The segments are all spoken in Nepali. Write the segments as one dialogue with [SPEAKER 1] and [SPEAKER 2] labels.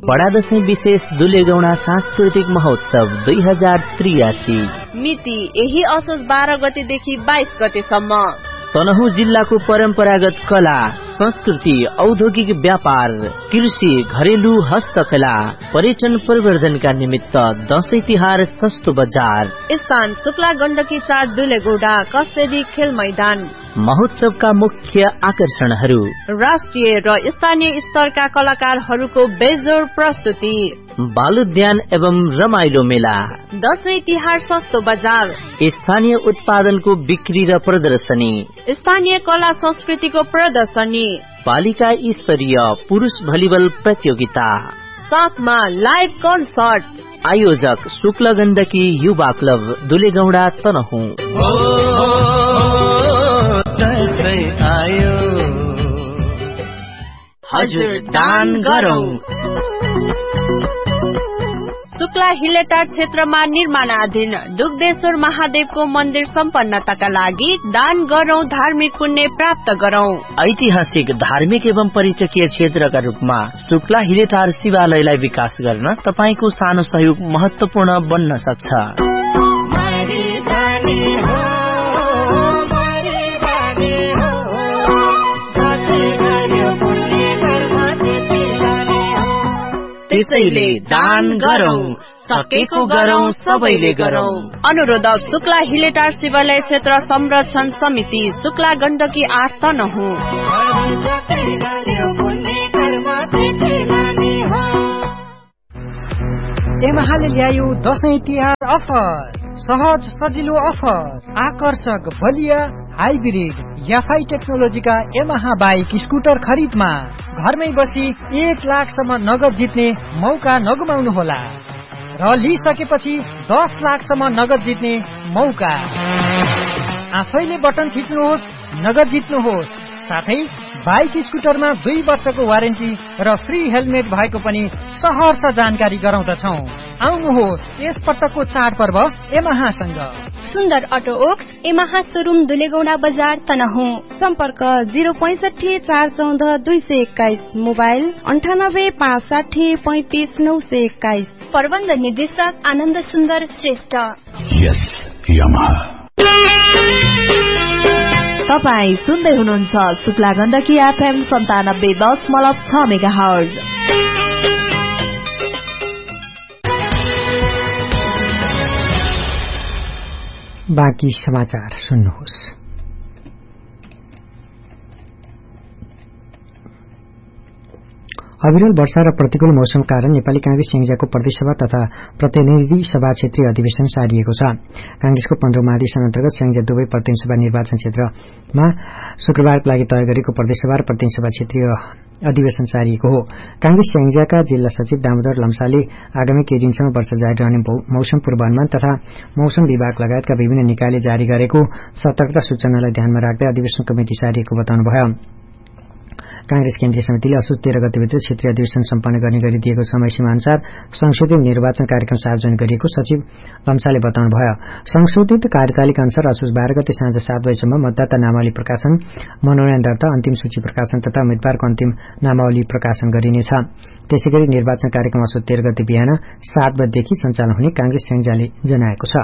[SPEAKER 1] बडा दशैं विशेष दुलेगौडा सांस्कृतिक महोत्सव 2083
[SPEAKER 2] मिति यही असोज 12 गतेदेखि 22 गतेसम्म।
[SPEAKER 1] तनहुँ जिल्लाको परम्परागत कला, संस्कृति, औद्योगिक व्यापार, कृषि, घरेलु हस्तकला, पर्यटन प्रवर्धनका निमित्त दशैं तिहार सस्तो बजार।
[SPEAKER 2] स्थान शुक्ला गण्डकी 4 दुलेगौडा कस्तेरी खेल मैदान।
[SPEAKER 1] महोत्सवका मुख्य आकर्षणहरू
[SPEAKER 2] राष्ट्रिय र स्थानीय स्तरका कलाकारहरूको बेजोड प्रस्तुति,
[SPEAKER 1] बालोद्यान एवं रमाइलो मेला,
[SPEAKER 2] दशैं तिहार सस्तो बजार,
[SPEAKER 1] स्थानीय उत्पादनको बिक्री र प्रदर्शनी,
[SPEAKER 2] स्थानीय कला संस्कृतिको प्रदर्शनी,
[SPEAKER 1] बालिका स्तरीय पुरुष भलिबल प्रतियोगिता,
[SPEAKER 2] साथमा लाइभ कन्सर्ट।
[SPEAKER 1] आयोजक शुक्ला गण्डकी युवा क्लब दुलेगौडा तनहुँ। हजुर दान गरौं।
[SPEAKER 2] शुक्ला हिलेटार क्षेत्रमा निर्माणाधीन दुग्धेश्वर महादेवको मन्दिर सम्पन्नताका लागि दान गरौं, धार्मिक पुण्य प्राप्त गरौं।
[SPEAKER 1] ऐतिहासिक, धार्मिक एवं पर्यटकीय क्षेत्रका रूपमा शुक्ला हिलेटार शिवालयलाई विकास गर्न तपाईको सानो सहयोग महत्वपूर्ण बन्न सक्छ। त्यसैले दान गरौं, सकेको गरौं, सबैले गरौं।
[SPEAKER 2] अनुरोधक शुक्ला हिलेटार शिवालय क्षेत्र संरक्षण समिति, शुक्ला गण्डकी 8 तनहुँ।
[SPEAKER 3] एमाले ल्यायो दशैं तिहार अफर। सहज सजिलो अफर, आकर्षक बलिया हाइब्रिड याफाई टेक्नोलोजीका यामाहा बाइक स्कुटर खरिदमा घरमै बसी 1 लाखसम्म नगद जित्ने मौका नगुमाउनुहोला र लिइसकेपछि 10 लाखसम्म नगद जित्ने मौका। आफैले बटन थिच्नुहोस्, नगद जित्नुहोस्। साथै बाइक स्कुटरमा 2 वर्षको वारेन्टी र फ्री हेलमेट भएको पनि सहर्ष जानकारी गराउँदछौ। आउनुहोस् यस पटकको चाडपर्व यामाहासँग।
[SPEAKER 4] सुन्दर अटो ओक्स यामाहा शोरूम दुलेगौडा बजार तनहुँ। सम्पर्क 065 414 221, मोबाइल 98 560 35 921। प्रबन्ध निर्देशक आनन्द सुन्दर श्रेष्ठ।
[SPEAKER 5] यस यामाहा।
[SPEAKER 6] तपाई सुन्दै हुनुहुन्छ शुक्ला गण्डकी FM 97.6 मेगाहर्ज।
[SPEAKER 3] बाँकी समाचार सुन्नुहोस्। अविरल वर्षा र प्रतिकूल मौसम कारण नेपाली कांग्रेस स्याङ्जाको प्रदेश सभा तथा प्रतिनिधि सभा क्षेत्रीय अधिवेशन सारिएको छ। कांग्रेसको 15 महाधिवेशन अन्तर्गत स्याङ्जा दुवै प्रतिनिधि सभा निर्वाचन क्षेत्रमा शुक्रबारको लागि तय गरेको प्रदेश सभा र प्रतिनिधि सभा क्षेत्रीय अधिवेशन सारिएको हो। कांग्रेस स्याङ्जाका जिल्ला सचिव दामोदर लम्साले आगामी केही दिनसम्म वर्षा जारी रहने मौसम पूर्वानुमान तथा मौसम विभाग लगायतका विभिन्न निकायले जारी गरेको सतर्कता सूचनालाई ध्यानमा राख्दै अधिवेशन कमिटी सारिएको बताउनुभयो। कांग्रेस केन्द्रीय समितिले असोज 13 गतेभित्र क्षेत्रीय अधिवेशन सम्पन्न गर्ने गरी दिएको समयसीमा अनुसार संशोधित निर्वाचन कार्यक्रम सार्वजनिक गरिएको सचिव लम्साले बताउनुभयो। संशोधित कार्यतालिका अनुसार असोज 12 गते साँझ 7 बजेसम्म मतदाता नामावली प्रकाशन, मनोनयन दर्ता, अन्तिम सूची प्रकाशन तथा उम्मेद्वारको अन्तिम नामावली प्रकाशन गरिनेछ। त्यसैगरी निर्वाचन कार्यक्रम असोज 13 गते बिहान 7 बजेदेखि सञ्चालन हुने कांग्रेस स्याङ्जाले जनाएको छ।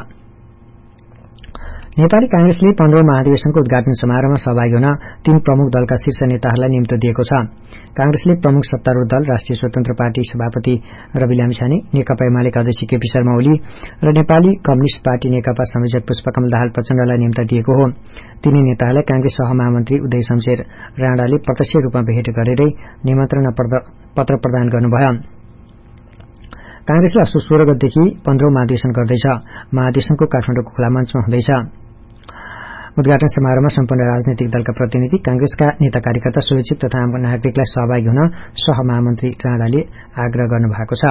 [SPEAKER 3] नेपाली कांग्रेसले 15औं महाधिवेशनको उद्घाटन समारोहमा सहभागी हुन 3 प्रमुख दलका शीर्ष नेताहरूलाई निम्तो दिएको छ। कांग्रेसले प्रमुख सत्तारूढ़ दल राष्ट्रिय स्वतन्त्र पार्टी सभापति रवि लामिछाने, नेकपा एमालेका अध्यक्ष केपी शर्मा ओली र नेपाली कम्युनिष्ट पार्टी नेकपा संयोजक पुष्पकमल दाहाल प्रचण्डलाई निम्ता दिएको हो। तिनै नेताहरूलाई कांग्रेस सहमहामन्त्री उदय शमशेर राणाले प्रत्यक्ष रूपमा भेट गरेरै निमन्त्रण पत्र प्रदान गर्नुभयो। कांग्रेसले असोज 16 गतेदेखि 15औं महाधिवेशन गर्दैछ। महाधिवेशनको काठमाडौँको खुला मञ्चमा हुँदैछ। उद्घाटन समारोहमा सम्पूर्ण राजनैतिक दलका प्रतिनिधि, कांग्रेसका नेता कार्यकर्ता, स्वैच्छिक तथा आम नागरिकलाई सहभागी हुन सहमहामन्त्री राणाले आग्रह गर्नुभएको छ।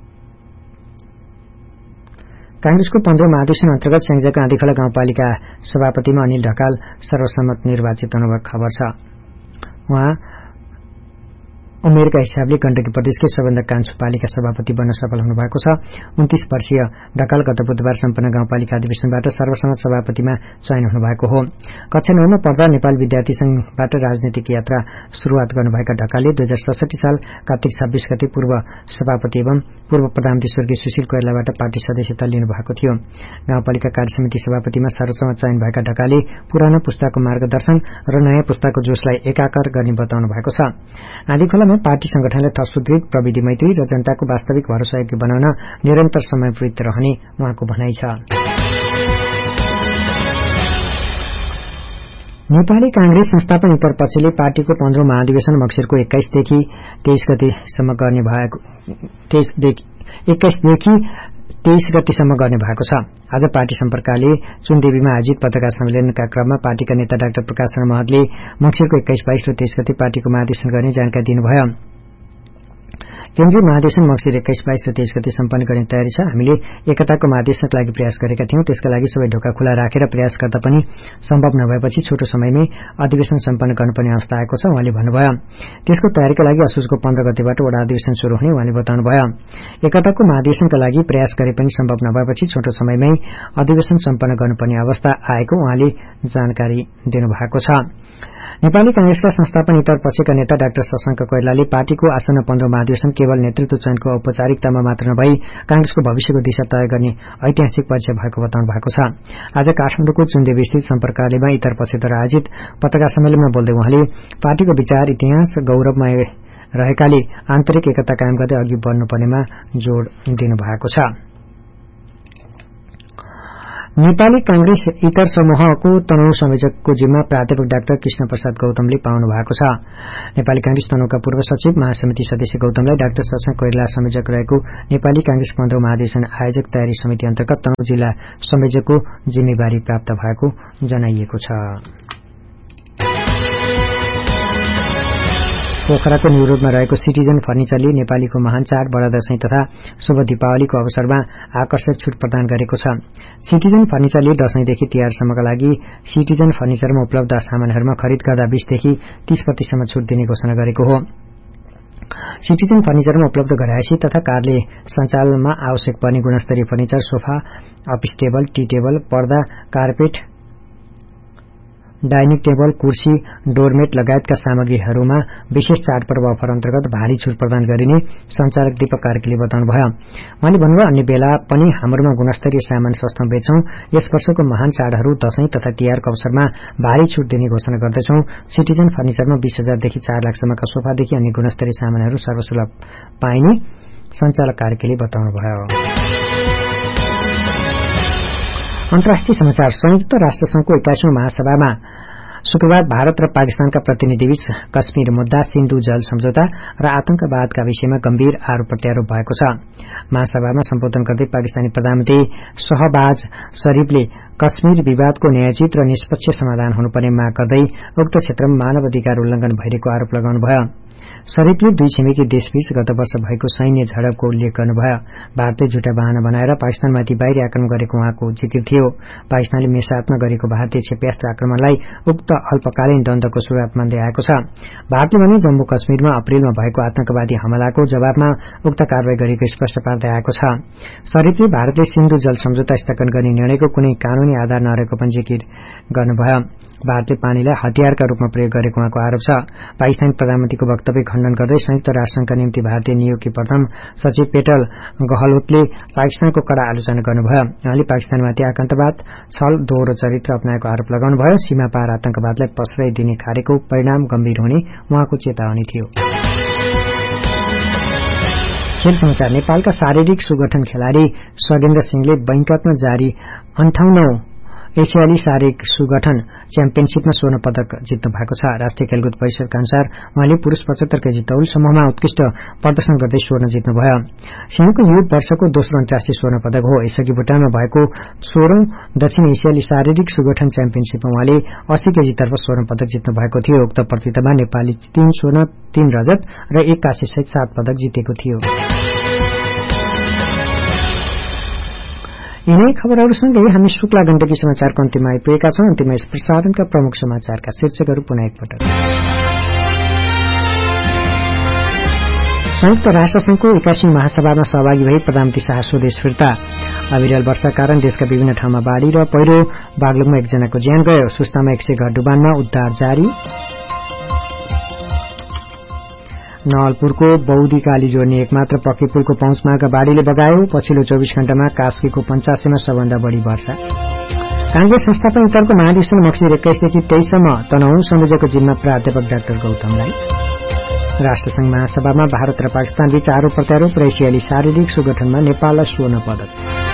[SPEAKER 3] कांग्रेसको 15औं महाधिवेशन अन्तर्गत स्याङ्जाका आँधीखोला गाउँपालिका सभापतिमा अनिल ढकाल सर्वसम्मत निर्वाचित हुनुभएको खबर छ। उहाँ उमेरका हिसाबले गण्डकी प्रदेशकै सबभन्दा कान्छो पालिका सभापति बन्न सफल हुनु भएको छ। 29 वर्षीय ढकाल गत बुधबार सम्पन्न गाउँपालिका अधिवेशनबाट सर्वसम्मत सभापतिमा चयन हुनुभएको हो। कक्षा 9 मा पढ्दा नेपाल विद्यार्थी संघबाट राजनीतिक यात्रा शुरूआत गर्नुभएका ढकालले 2067 साल कार्तिक 26 गते पूर्व सभापति एवं पूर्व प्रधानमन्त्री स्वर्गीय सुशील कोइरालाबाट पार्टी सदस्यता लिनु भएको थियो। गाउँपालिका कार्यसमिति सभापतिमा सर्वसम्मत चयन भएका ढकालले पुरानो पुस्ताको मार्गदर्शन र नयाँ पुस्ताको जोशलाई एकाकार गर्ने बताउनु भएको छ। आँधीखोलामा पार्टी संगठनलाई थप सुदृढ, प्रविधि मैत्री र जनताको वास्तविक भरोसायोग्य बनाउन निरन्तर समर्पित रहने उहाँको भनाइ छ। नेपाली कांग्रेस संस्थापन उत्तर पक्षले पार्टीको 15औं महाधिवेशन मक्सिरको 21 देखि 23 गतेसम्म गर्ने भएको 23 गतिसम्म गर्ने भएको छ। आज पार्टी सम्पर्कले चुनदेवीमा आयोजित पत्रकार सम्मेलनका क्रममा पार्टीका नेता डाक्टर प्रकाश शरण महतले मक्सिरको 21, 22 र 23 गते पार्टीको महाधिवेशन गर्ने जानकारी दिनुभयो। केन्द्रीय महाधिवेशन मक्सिर 21, 22 र 23 गते सम्पन्न गर्ने तयारी छ। हामीले एकताको महाधिवेशनका लागि प्रयास गरेका थियौं। त्यसका लागि सबै ढोका खुला राखेर प्रयास गर्दा पनि सम्भव नभएपछि छोटो समयमै अधिवेशन सम्पन्न गर्नुपर्ने अवस्था आएको छ, उहाँले भन्नुभयो। त्यसको तयारीका लागि असोजको 15 गतेबाट वडा अधिवेशन शुरू हुने उहाँले बताउनुभयो। एकताको महाधिवेशनका लागि प्रयास गरे पनि सम्भव नभएपछि छोटो समयमै अधिवेशन सम्पन्न गर्नुपर्ने अवस्था आएको उहाँले जानकारी दिनुभएको छ। नेपाली कांग्रेसका संस्थापन इतर पक्षका नेता डाक्टर शशाङ्क कोइरालाले पार्टीको आसन्न 15औं महाधिवेशन केवल नेतृत्व चयनको औपचारिकतामा मात्र नभई कांग्रेसको भविष्यको दिशा तय गर्ने ऐतिहासिक परिचय भएको बताउनु भएको छ। आज काठमाडौँको चुनदेवी स्थित सम्पर्क कार्यालयमा इतर पक्षद्वारा आयोजित पत्रकार सम्मेलनमा बोल्दै उहाँले पार्टीको विचार, इतिहास, गौरवमय रहेकाले आन्तरिक एकता कायम गर्दै अघि बढ्नुपर्नेमा जोड़ दिनुभएको छ। नेपाली कांग्रेस इतर समूहको तनहुँ संयोजकको जिम्मा प्राध्यापक डाक्टर कृष्ण प्रसाद गौतमले पाउनु भएको छ। नेपाली कांग्रेस तनहुँका पूर्व सचिव महासमिति सदस्य गौतमलाई डाक्टर शशाङ्क कोइराला संयोजक रहेको नेपाली कांग्रेस 15औं महाधिवेशन आयोजक तयारी समिति अन्तर्गत तनहुँ जिल्ला संयोजकको जिम्मेवारी प्राप्त भएको जनाइएको छ। पोखराको न्युरोडमा रहेको सिटिजन फर्निचरले नेपालीको महान चाड बडा दशैं तथा शुभ दीपावलीको अवसरमा आकर्षक छूट प्रदान गरेको छ। सिटिजन फर्निचरले दशैंदेखि तिहारसम्मका लागि सिटिजन फर्निचरमा उपलब्ध सामानहरूमा खरिद गर्दा 20 देखि 30% छूट दिने घोषणा गरेको हो। सिटिजन फर्निचरमा उपलब्ध गराएसी तथा कार्यालय सञ्चालनमा आवश्यक पर्ने गुणस्तरीय furniture, sofa, office table, tea table, पर्दा, कार्पेट, डाइनिङ टेबल, कुर्सी, डोरमेट लगायतका सामग्रीहरूमा विशेष चाडपर्व अफर अन्तर्गत भारी छूट प्रदान गरिने संचालक दीपक कार्कीले बताउनुभयो। उहाँले भन्नुभयो, अन्य बेला पनि हाम्रोमा गुणस्तरीय सामान सस्ता बेच्छौं। यस वर्षको महान चाडहरू दशैं तथा तिहारको अवसरमा भारी छूट दिने घोषणा गर्दछौं। सिटिजन फर्निचरमा 20,000 देखि 4 लाखसम्मका सोफादेखि अन्य गुणस्तरीय सामानहरू सर्वसुलभ पाइने संचालक कार्कीले बताउनुभयो। अन्तर्राष्ट्रिय समाचार। संयुक्त राष्ट्र संघको 21औं महासभामा शुक्रबार भारत र पाकिस्तानका प्रतिनिधिबीच कश्मीर मुद्दा, सिन्धु जल सम्झौता र आतंकवादका विषयमा गम्भीर आरोप प्रत्यारोप भएको छ। महासभामा सम्बोधन गर्दै पाकिस्तानी प्रधानमन्त्री शहबाज शरीफले कश्मीर विवादको न्यायोचित र निष्पक्ष समाधान हुनुपर्ने माग गर्दै उक्त क्षेत्रमा मानव अधिकार उल्लंघन भइरहेको आरोप लगाउनुभयो। शरीफले दुई छिमेकी देशबीच गत वर्ष भएको सैन्य झडपको उल्लेख गर्नुभयो। भारतले झुटा बहाना बनाएर पाकिस्तानमाथि बाहिरी आक्रमण गरेको उहाँको जिकिर थियो। पाकिस्तानले मे 7मा गरेको भारतीय क्षेप्यास्त्र आक्रमणलाई उक्त अल्पकालीन द्वन्द्वको शुरूआत मान्दै आएको छ। भारतले भने जम्मू कश्मीरमा अप्रेलमा भएको आतंकवादी हमलाको जवाबमा उक्त कारवाही गरेको स्पष्ट पार्दै आएको छ। शरीफले भारतले सिन्धु जल सम्झौता स्थगन गर्ने निर्णयको कुनै कानूनी आधार नरहेको पनि जिकिर गर्नुभयो। भारतले पानीलाई हतियारका रूपमा प्रयोग गरेको उहाँको आरोप छ। पाकिस्तानी प्रधानमन्त्रीको वक्तव्य खण्डन गर्दै संयुक्त राष्ट्रसंघका निम्ति भारतीय नियोगकी प्रथम सचिव पेटल गहलोतले पाकिस्तानको कड़ा आलोचना गर्नुभयो। उहाँले पाकिस्तानमाथि आतंकवाद, छल, दोहोरो चरित्र अपनाएको आरोप लगाउनुभयो। सीमा पार आतंकवादलाई प्रश्रय दिने कार्यको परिणाम गम्भीर हुने उहाँको चेतावनी थियो। खेल समाचार। नेपालका शारीरिक सुगठन खेलाड़ी स्वगेन्द्र सिंहले बैंककमा जारी 58औं एसियाली शारीरिक सुगठन च्याम्पियनशीपमा स्वर्ण पदक जित्नु भएको छ। राष्ट्रिय खेलकुद परिषदका अनुसार उहाँले पुरूष 75 केजी तौल समूहमा उत्कृष्ट प्रदर्शन गर्दै स्वर्ण जित्नुभयो। सिंहको यो वर्षको दोस्रो अन्तर्राष्ट्रिय स्वर्ण पदक हो। यसअघि भुटानमा भएको 16औं दक्षिण एसियाली शारीरिक सुगठन च्याम्पियनशीपमा उहाँले 80 केजीतर्फ स्वर्ण पदक जित्नु भएको थियो। उक्त प्रतियोगितामा नेपालले 3 स्वर्ण, 3 रजत र 1 काँस्य सहित 7 पदक जितेको थियो। यिनै खबरहरूसँगै हामी शुक्ला गण्डकी समाचारको अन्त्यमा आइपुगेका छौं। अन्त्यमा यस प्रसारणका प्रमुख समाचारका शीर्षकहरू पुनः एकपटक। संयुक्त राष्ट्रसंघको 81औं महासभामा सहभागी भई प्रधानमन्त्री शाह स्वदेश फिर्ता। अविरल वर्षाका कारण देशका विभिन्न ठाउँमा बाढ़ी र पहिरो, बागलुङमा एकजनाको ज्यान गयो। सुस्तामा 100 घर डुबानमा उद्धार जारी। नवलपुरको बौदी काली जोड्ने एकमात्र पक्की पुलको पहुँचमाका बाढ़ीले बगायो। पछिल्लो 24 घण्टामा कास्कीको 85 मा सबभन्दा बढ़ी वर्षा। कांग्रेस संस्थापन उत्तरको महाधिवेशन मक्सिर 21 देखि 23 सम्म तनहुँ संयोजकको जिम्मा प्राध्यापक डाक्टर गौतमलाई। राष्ट्रसंघ महासभामा भारत र पाकिस्तान बीच आरोप प्रत्यारोप र एसियाली शारीरिक सुगठनमा नेपाललाई स्वर्ण पदक।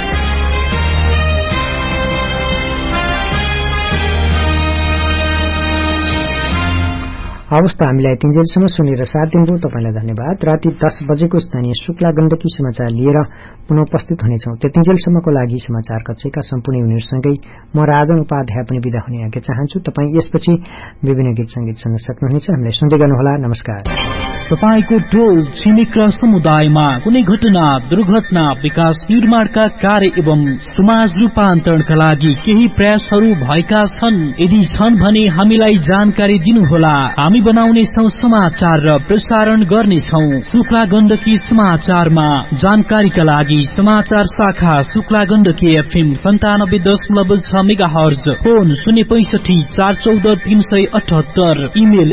[SPEAKER 3] हवस् त हामीलाई तिनजेलसम्म सुनेर साथ दिनुभयो तपाईलाई धन्यवाद। राति 10 बजेको स्थानीय शुक्ला गण्डकी समाचार लिएर पुनः उपस्थित हुनेछौं। त्यतिन्जेलसम्मको लागि समाचार कक्षका सम्पूर्ण युनिटसँगै म राजन उपाध्याय पनि बिदा हुने आज्ञा चाहन्छु। तपाईँ यसपछि विभिन्न गीत संगीत सुन्न सक्नुहुनेछ। हामीलाई सुन्दै गर्नुहोला। नमस्कार।
[SPEAKER 7] तपाईको टोल छिमेक र समुदायमा कुनै घटना, दुर्घटना, विकास निर्माणका कार्य एवं समाज रूपान्तरणका लागि केही प्रयासहरू भएका छन्? यदि छन् भने हामीलाई जानकारी दिनुहोला। हामी बनाउनेछौं समाचार र प्रसारण गर्नेछौं। शुक्ला गण्डकी समाचारमा जानकारीका लागि समाचार शाखा Shukla Gandaki FM 97.6 megahertz, phone 065 414 378, email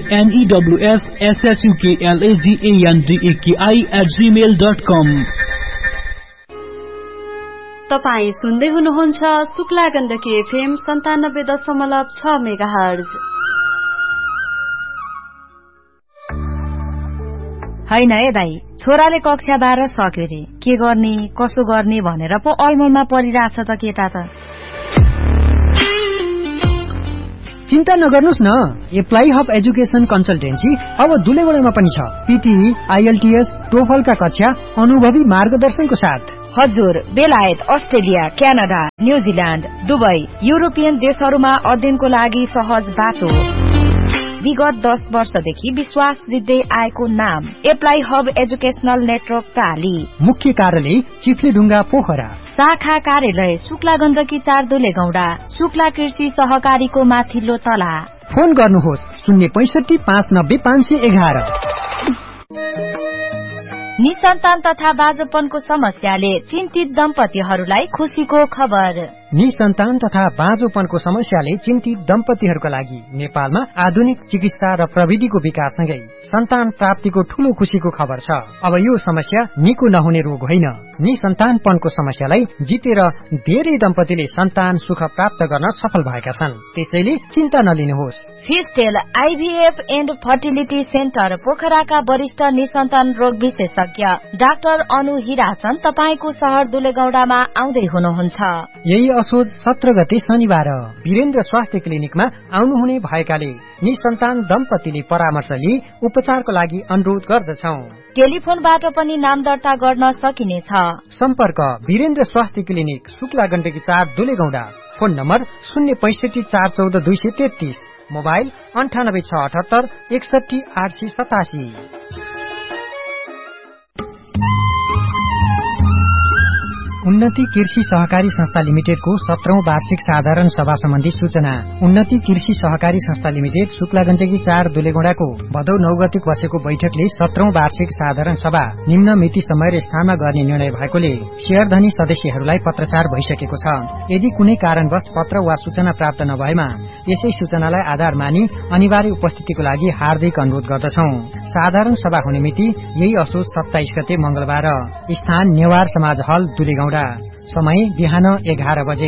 [SPEAKER 7] news@gandaki@gmail.com।
[SPEAKER 2] तपाई सुन्दै हुनुहुन्छ शुक्ला गण्डकी FM 97.6 मेगाहर्ज।
[SPEAKER 6] हैन है दाई, छोराले कक्षा 12 सक्यो रे, के गर्ने कसो गर्ने भनेर पो अलमलमा परिरहेछ त केटा त।
[SPEAKER 3] चिन्ता नगर्नुस् न, एप्लाई हब एजुकेशन कन्सल्टेन्सी अब दुलेगुडामा पनि छ। पीटीई, IELTS, टोफलका कक्षा अनुभवी मार्गदर्शनको साथ।
[SPEAKER 6] हजुर, बेलायत, Australia, Canada, New Zealand, Dubai, European देशहरूमा अध्ययनको लागि सहज बाटो। विगत 10 वर्षदेखि विश्वास दिँदै आएको नाम एप्लाई हब एजुकेशनल नेटवर्क प्राली।
[SPEAKER 3] मुख्य कार्यालय चिफ्लेढुङ्गा पोखरा।
[SPEAKER 6] शाखा कार्यालय शुक्ला गण्डकी 4 दुलेगौडा, शुक्ला कृषि सहकारीको माथिल्लो तला।
[SPEAKER 3] फोन गर्नुहोस् 065 590 511।
[SPEAKER 6] निसन्तान तथा बाँझोपनको समस्याले चिन्तित दम्पतिहरूलाई खुशीको खबर।
[SPEAKER 3] निसन्तान तथा बाँझोपनको समस्याले चिन्तित दम्पतिहरूका लागि नेपालमा आधुनिक चिकित्सा र प्रविधिको विकाससँगै सन्तान प्राप्तिको ठूलो खुशीको खबर छ। अब यो समस्या निको नहुने रोग होइन। निसन्तानपनको समस्यालाई जितेर धेरै दम्पतिले सन्तान सुख प्राप्त गर्न सफल भएका छन्। त्यसैले चिन्ता नलिनुहोस्।
[SPEAKER 6] फिस्टेल IVF एन्ड फर्टिलिटी सेन्टर पोखराका वरिष्ठ निसन्तान रोग विशेषज्ञ डाक्टर अनु हिराचन तपाईको शहर दुलेगौडामा आउँदै हुनुहुन्छ।
[SPEAKER 3] यही असोज 17 गते शनिबार वीरेन्द्र स्वास्थ्य क्लिनिकमा आउनुहुने भएकाले निसन्तान दम्पतिले परामर्श लिई उपचारको लागि अनुरोध गर्दछौं।
[SPEAKER 6] टेलिफोनबाट पनि नाम दर्ता गर्न सकिनेछ।
[SPEAKER 3] सम्पर्क वीरेन्द्र स्वास्थ्य clinic Shukla Gandaki 4 दुलेगौडा। Phone number 065 414 233, mobile 98 678 61 887। उन्नति कृषि सहकारी संस्था लिमिटेडको 17औं वार्षिक साधारण सभा सम्बन्धी सूचना। उन्नति कृषि सहकारी संस्था लिमिटेड शुक्ला गण्डकी 4 दुलेगौडाको भदौ 9 गते बसेको बैठकले 17औं वार्षिक साधारण सभा निम्न मिति समय र स्थानमा गर्ने निर्णय भएकोले शेयरधनी सदस्यहरूलाई पत्रचार भइसकेको छ। यदि कुनै कारणवश पत्र वा सूचना प्राप्त नभएमा यसै सूचनालाई आधार मानि अनिवार्य उपस्थितिको लागि हार्दिक अनुरोध गर्दछौं। साधारण सभा हुने मिति यही असोज 27 गते मंगलबार। स्थान नेवार समाज हल दुलेगौडा। समय बिहान 11 बजे।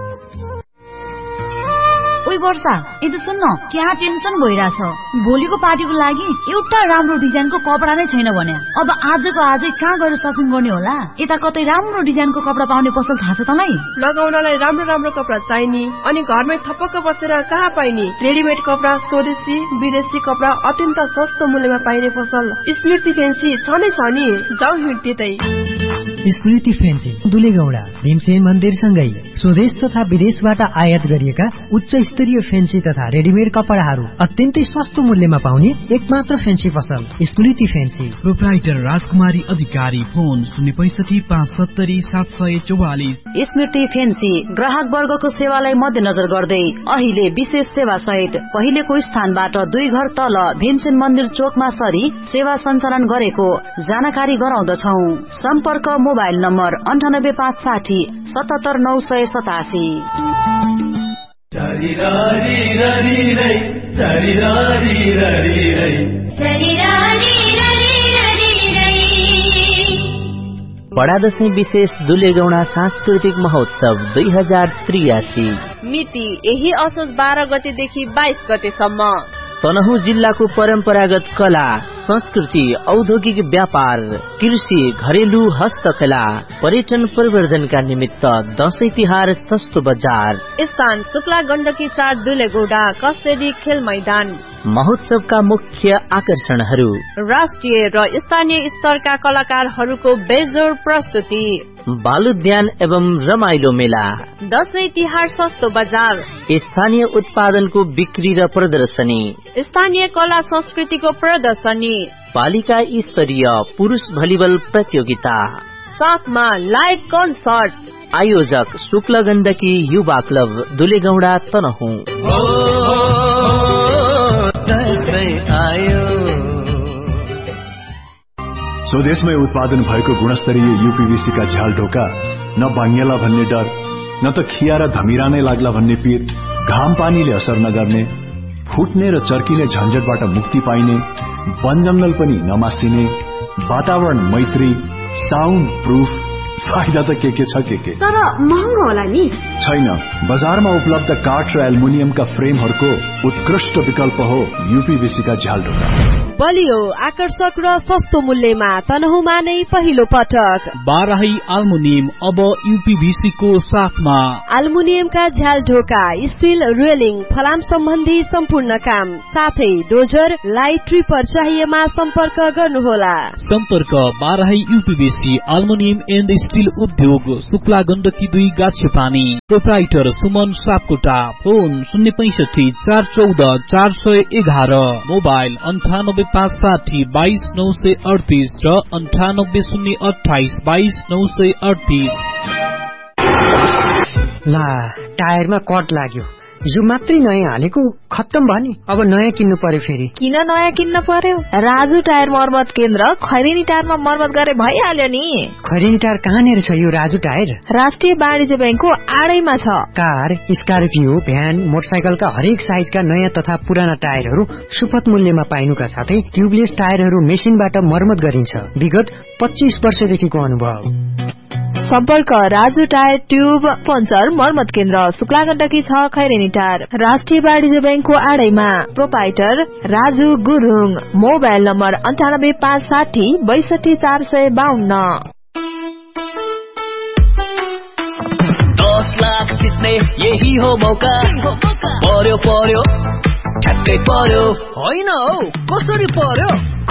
[SPEAKER 8] ओइ वर्षा, यदि सुन्न, क्या टेन्सन भइराछ। भोलिको पार्टीको लागि एउटा राम्रो डिजाइनको कपडा नै छैन भने अब आजको आजै कहाँ गएर सपिङ गर्ने होला? यता कतै राम्रो डिजाइनको कपडा पाउने पसल थाहा छ तँलाई?
[SPEAKER 9] लगाउनलाई राम्रो राम्रो कपडा चाहिने अनि घरमै थपक्क बसेर कहाँ पाइने? रेडिमेड कपडा, स्वदेशी विदेशी कपडा अत्यन्त सस्तो मूल्यमा पाइने पसल स्मृति फेन्सी छ नै छ नि। जाऊ हिँड त्यतै।
[SPEAKER 3] स्मृति फेन्सी दुलेगौडा भीमसेन मन्दिरसँगै स्वदेश तथा विदेशबाट आयात गरिएका उच्च स्तरीय फेन्सी तथा रेडिमेड कपडाहरू अत्यन्तै सस्तो मूल्यमा पाउने एकमात्र फेन्सी पसल स्मृति फेन्सी।
[SPEAKER 7] प्रोप्राइटर राजकुमारी अधिकारी, फोन 06575700744।
[SPEAKER 6] स्मृति फेन्सी ग्राहक वर्गको सेवालाई मध्यनजर गर्दै अहिले विशेष सेवा सहित पहिलेको स्थानबाट 2 घर तल भीमसेन मन्दिर चोकमा सरी सेवा सञ्चालन गरेको जानकारी गराउँदछौ। सम्पर्क मोबाइल नम्बर 9856 77987।
[SPEAKER 1] बडा दशैं विशेष दुलेगौडा सांस्कृतिक महोत्सव 2083
[SPEAKER 2] मिति यही असोज 12 गतेदेखि 22 गतेसम्म।
[SPEAKER 1] तनहुँ जिल्लाको परम्परागत कला, संस्कृति, औद्योगिक व्यापार, कृषि, घरेलु हस्तकला, पर्यटन प्रवर्धनका निमित्त दशैं तिहार सस्तो बजार।
[SPEAKER 2] स्थान शुक्ला गण्डकी 4 दुलेगौडा कसेरी खेल मैदान।
[SPEAKER 1] महोत्सवका मुख्य आकर्षणहरू
[SPEAKER 2] राष्ट्रिय र स्थानीय स्तरका कलाकारहरूको बेजोड प्रस्तुति,
[SPEAKER 1] बालोद्यान एवं रमाइलो मेला,
[SPEAKER 2] दशैं तिहार सस्तो बजार,
[SPEAKER 1] स्थानीय उत्पादनको बिक्री र प्रदर्शनी,
[SPEAKER 2] स्थानीय कला संस्कृतिको प्रदर्शनी,
[SPEAKER 1] पालिका स्तरीय पुरुष भलिबल प्रतियोगिता,
[SPEAKER 2] साथमा लाइभ कन्सर्ट।
[SPEAKER 1] आयोजक शुक्ल गण्डकी युवा क्लब दुलेगौडा तनहुँ।
[SPEAKER 5] स्वदेशमै उत्पादन भएको गुणस्तरीय यूपीवीसी का झ्याल ढोका न भाङ्गिएला भन्ने डर, न त खिया र धमिरा नै लाग्ला भन्ने पीर, घाम पानीले असर नगर्ने, फुट्ने र चर्किने झन्झटबाट मुक्ति पाइने, वन जंगल पनि नमासिने, वातावरण मैत्री, साउन्ड प्रूफ, फाइदा त के छ के
[SPEAKER 10] तर महँगो होला नि?
[SPEAKER 5] छैन, बजारमा उपलब्ध काठ र एल्युमिनियमका फ्रेमहरूको उत्कृष्ट विकल्प हो यूपीवीसी का झ्याल ढोका।
[SPEAKER 9] बलियो, आकर्षक र सस्तो मूल्यमा तनहुँमा नै पहिलो पटक
[SPEAKER 7] बाराही एल्युमिनियम अब यूपीवीसी को साथमा।
[SPEAKER 9] एल्युमिनियमका झ्याल ढोका, स्टील रेलिङ, फलाम सम्बन्धी सम्पूर्ण काम, साथै डोजर, लाइट ट्रिपर चाहिएमा सम्पर्क गर्नुहोला।
[SPEAKER 7] सम्पर्क Barahi UPVC aluminium and steel उद्योग, Shukla Gandaki 2 गाछेपानी। Proprietor Suman Sapkota, phone 065 414 411, mobile 98560 22938 र 98028 22938।
[SPEAKER 3] ला, टायरमा कट लाग्यो, यो मात्रै नयाँ हालेको खत्तम भयो नि, अब नयाँ किन्नु पर्यो फेरि।
[SPEAKER 6] किन नयाँ किन्न पर्यो? राजु टायर मर्मत केन्द्र खैरेनी टायरमा मर्मत गरे भइहाल्यो नि।
[SPEAKER 3] खैरेनी टायर कहाँनिर छ यो राजु टायर?
[SPEAKER 6] राष्ट्रिय वाणिज्य बैंकको आडैमा छ।
[SPEAKER 3] कार, स्कर्पियो, भ्यान, मोटरसाइकलका हरेक साइजका नयाँ तथा पुराना टायरहरू सुपथ मूल्यमा पाइनुका साथै ट्युबलेस टायरहरू मेसिनबाट मर्मत गरिन्छ। विगत 25 वर्षदेखिको अनुभव।
[SPEAKER 6] सम्पर्क राजु टायर ट्युब पञ्चर मर्मत केन्द्र, शुक्ला गण्डकी 6 खैरेनी टायर, राष्ट्रिय वाणिज्य बैंकको आडैमा। Proprietor Raju Gurung, mobile number 98560 62452।
[SPEAKER 11] 10 lakh जित्ने यही हो मौका, पर्यो ठ्याक्कै पर्यो, होइन हौ कसरी पर्यो?